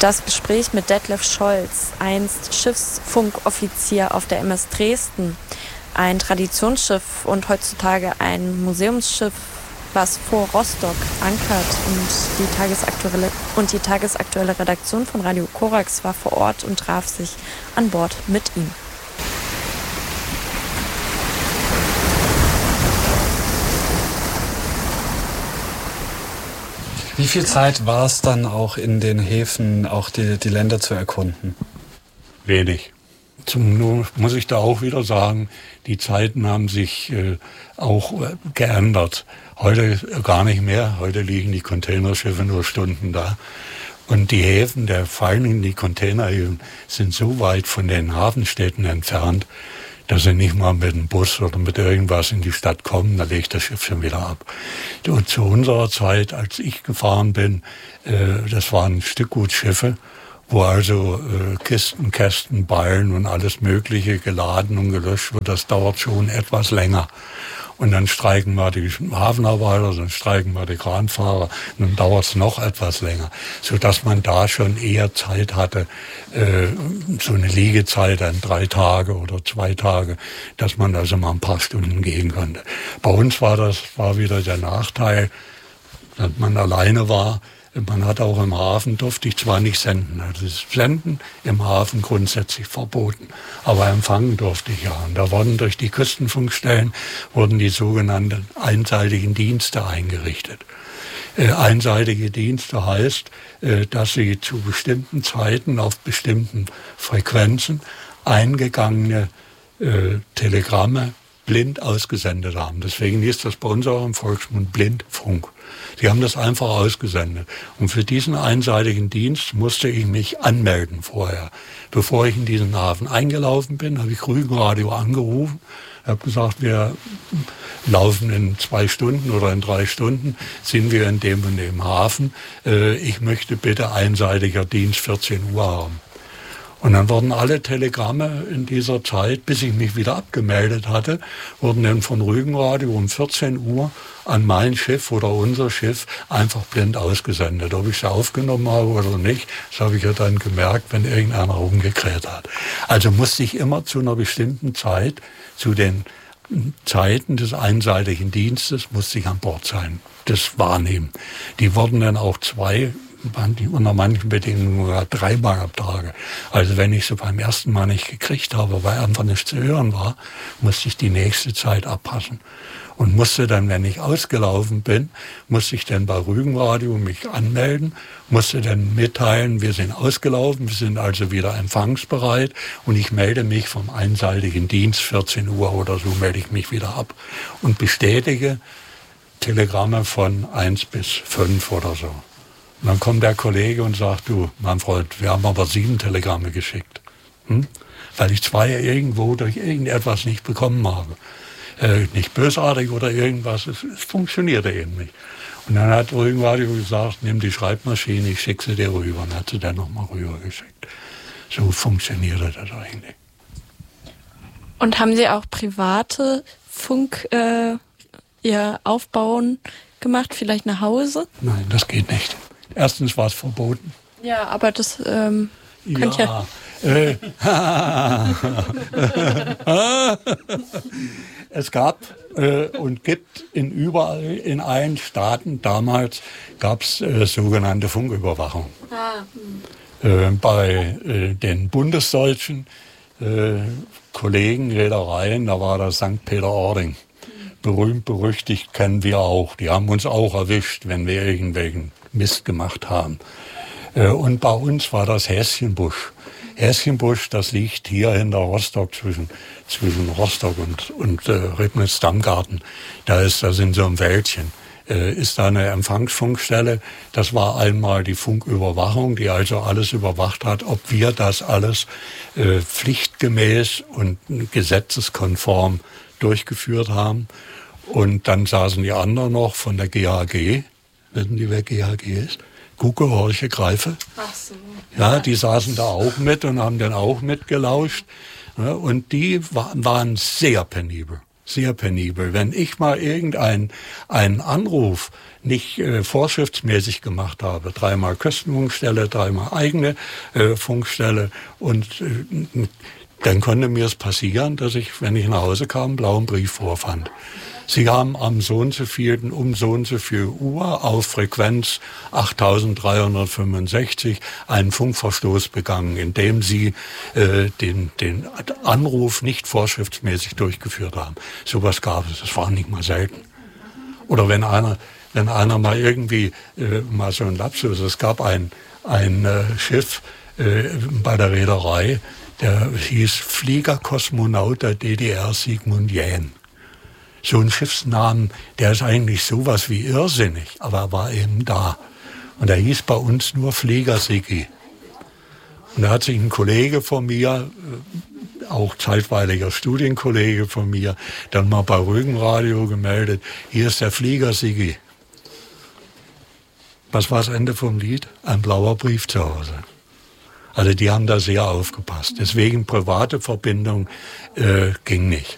Das Gespräch mit Detlef Scholz, einst Schiffsfunkoffizier auf der MS Dresden, ein Traditionsschiff und heutzutage ein Museumsschiff, was vor Rostock ankert, und die tagesaktuelle Redaktion von Radio Korax war vor Ort und traf sich an Bord mit ihm. Wie viel Zeit war es dann auch in den Häfen, auch die Länder zu erkunden? Wenig. Nur muss ich da auch wieder sagen, die Zeiten haben sich auch geändert. Heute gar nicht mehr. Heute liegen die Containerschiffe nur Stunden da. Und die Häfen, vor allem die Containerhäfen, sind so weit von den Hafenstädten entfernt, dass sie nicht mal mit dem Bus oder mit irgendwas in die Stadt kommen, da legt das Schiff schon wieder ab. Und zu unserer Zeit, als ich gefahren bin, das waren Stückgutschiffe, wo also Kisten, Kästen, Ballen und alles Mögliche geladen und gelöscht wird. Das dauert schon etwas länger. Und dann streiken wir die Hafenarbeiter, dann streiken wir die Kranfahrer, und dann dauert es noch etwas länger. Sodass man da schon eher Zeit hatte, so eine Liegezeit an 3 Tage oder 2 Tage, dass man also mal ein paar Stunden gehen konnte. Bei uns war wieder der Nachteil, dass man alleine war. Man hat auch im Hafen, durfte ich zwar nicht senden, also das Senden im Hafen grundsätzlich verboten, aber empfangen durfte ich ja. Und da wurden durch die Küstenfunkstellen die sogenannten einseitigen Dienste eingerichtet. Einseitige Dienste heißt, dass sie zu bestimmten Zeiten auf bestimmten Frequenzen eingegangene Telegramme blind ausgesendet haben. Deswegen ist das bei uns auch im Volksmund Blindfunk. Sie haben das einfach ausgesendet. Und für diesen einseitigen Dienst musste ich mich anmelden vorher. Bevor ich in diesen Hafen eingelaufen bin, habe ich Rügenradio angerufen. Ich habe gesagt, wir laufen in 2 Stunden oder in 3 Stunden, sind wir in dem und dem Hafen. Ich möchte bitte einseitiger Dienst 14 Uhr haben. Und dann wurden alle Telegramme in dieser Zeit, bis ich mich wieder abgemeldet hatte, wurden dann von Rügenradio um 14 Uhr an mein Schiff oder unser Schiff einfach blind ausgesendet. Ob ich sie aufgenommen habe oder nicht, das habe ich ja dann gemerkt, wenn irgendeiner rumgekräht hat. Also musste ich immer zu einer bestimmten Zeit, zu den Zeiten des einseitigen Dienstes, musste ich an Bord sein, das wahrnehmen. Die wurden dann auch unter manchen Bedingungen sogar 3-mal am Tage. Also wenn ich sie beim ersten Mal nicht gekriegt habe, weil einfach nicht zu hören war, musste ich die nächste Zeit abpassen. Und musste dann, wenn ich ausgelaufen bin, musste ich dann bei Rügenradio mich anmelden, musste dann mitteilen, wir sind ausgelaufen, wir sind also wieder empfangsbereit und ich melde mich vom einseitigen Dienst, 14 Uhr oder so melde ich mich wieder ab und bestätige Telegramme von 1 bis 5 oder so. Und dann kommt der Kollege und sagt, du, mein Freund, wir haben aber 7 Telegramme geschickt. Weil ich 2 irgendwo durch irgendetwas nicht bekommen habe. Nicht bösartig oder irgendwas, es funktionierte eben nicht. Und dann hat Rügenradio gesagt, nimm die Schreibmaschine, ich schicke sie dir rüber. Und hat sie dann nochmal rübergeschickt. So funktionierte das eigentlich. Und haben Sie auch private Funk, ihr Aufbauen gemacht, vielleicht nach Hause? Nein, das geht nicht. Erstens war es verboten. Ja, aber das könnte ja. Es gab und gibt überall in allen Staaten, damals gab es sogenannte Funküberwachung. Bei den bundesdeutschen Kollegen, Reedereien, da war das St. Peter-Ording. Berühmt, berüchtigt kennen wir auch. Die haben uns auch erwischt, wenn wir irgendwelchen Mist gemacht haben. Und bei uns war das Häschenbusch. Häschenbusch, das liegt hier hinter Rostock, zwischen Rostock und Ribnitz-Dammgarten. Da ist das in so einem Wäldchen. Ist da eine Empfangsfunkstelle. Das war einmal die Funküberwachung, die also alles überwacht hat, ob wir das alles pflichtgemäß und gesetzeskonform durchgeführt haben. Und dann saßen die anderen noch von der GHG. Wissen die, wer GHG ist? Gucke, horche, greife. Ach so. Ja, die saßen da auch mit und haben dann auch mitgelauscht. Ja, und die waren sehr penibel. sehr penibel. Wenn ich mal einen Anruf nicht vorschriftsmäßig gemacht habe, 3-mal Küstenfunkstelle, 3-mal eigene Funkstelle und dann konnte mir es passieren, dass ich, wenn ich nach Hause kam, einen blauen Brief vorfand. Sie haben am so und so viel Uhr auf Frequenz 8365 einen Funkverstoß begangen, indem Sie den Anruf nicht vorschriftsmäßig durchgeführt haben. Sowas gab es, das war nicht mal selten. Oder wenn einer mal irgendwie mal so ein Lapsus, es gab ein Schiff bei der Reederei, der hieß Fliegerkosmonaut der DDR Sigmund Jähn. So ein Schiffsnamen, der ist eigentlich sowas wie irrsinnig, aber er war eben da. Und er hieß bei uns nur Flieger-Siggi. Und da hat sich ein Kollege von mir, auch zeitweiliger Studienkollege von mir, dann mal bei Rügenradio gemeldet, hier ist der Flieger-Siggi. Was war das Ende vom Lied? Ein blauer Brief zu Hause. Also die haben da sehr aufgepasst. Deswegen private Verbindung ging nicht.